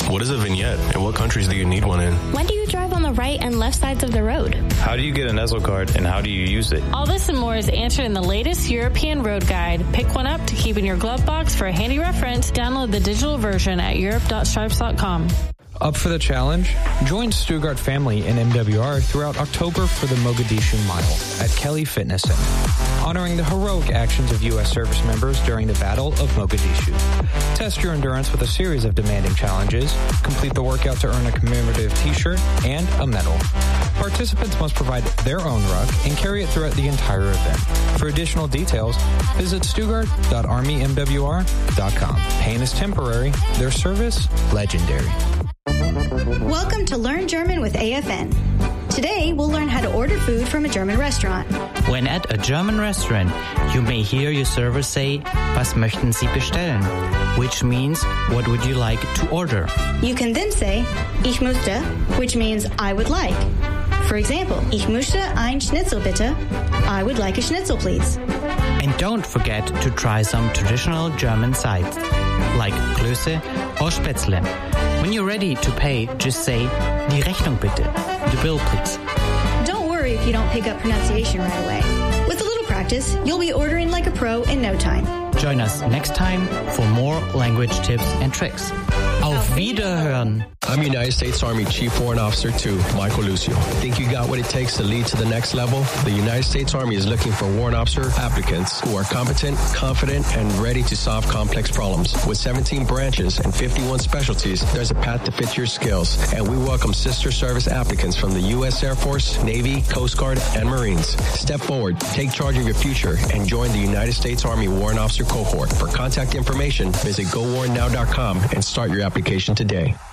What is a vignette, and what countries do you need one in? When do you drive on the right and left sides of the road? How do you get an ESEL card, and how do you use it? All this and more is answered in the latest European Road Guide. Pick one up to keep in your glove box for a handy reference. Download the digital version at europe.stripes.com. Up for the challenge? Join Stuttgart family in MWR throughout October for the Mogadishu Mile at Kelly Fitness Center, honoring the heroic actions of U.S. service members during the Battle of Mogadishu. Test your endurance with a series of demanding challenges, complete the workout to earn a commemorative t-shirt and a medal. Participants must provide their own ruck and carry it throughout the entire event. For additional details, visit stuttgart.armymwr.com. Pain is temporary, their service legendary. Welcome to Learn German with AFN. Today, we'll learn how to order food from a German restaurant. When at a German restaurant, you may hear your server say, "Was möchten Sie bestellen?" which means, "What would you like to order?" You can then say, "Ich möchte," which means I would like. For example, "Ich möchte ein Schnitzel bitte." I would like a schnitzel, please. And don't forget to try some traditional German sides, like Klöße or Spätzle. When you're ready to pay, just say, "Die Rechnung bitte," the bill please. Don't worry if you don't pick up pronunciation right away. With a little practice, you'll be ordering like a pro in no time. Join us next time for more language tips and tricks. Auf Wiederhören! I'm United States Army Chief Warrant Officer 2, Michael Lucio. Think you got what it takes to lead to the next level? The United States Army is looking for warrant officer applicants who are competent, confident, and ready to solve complex problems. With 17 branches and 51 specialties, there's a path to fit your skills. And we welcome sister service applicants from the U.S. Air Force, Navy, Coast Guard, and Marines. Step forward, take charge of your future, and join the United States Army Warrant Officer cohort. For contact information, visit gowarrantnow.com and start your application today.